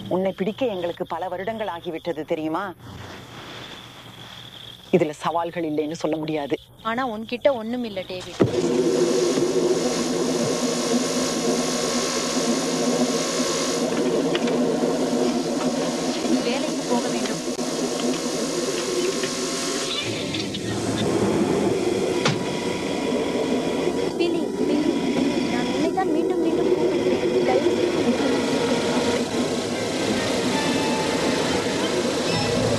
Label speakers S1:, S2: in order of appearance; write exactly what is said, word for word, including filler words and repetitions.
S1: உன்னை பிடிக்க எங்களுக்கு பல வருடங்கள் ஆகிவிட்டது தெரியுமா? இதுல சவால்கள் இல்லைன்னு சொல்ல முடியாது.
S2: ஆனா உன்கிட்ட ஒண்ணும் இல்ல டேவிட்.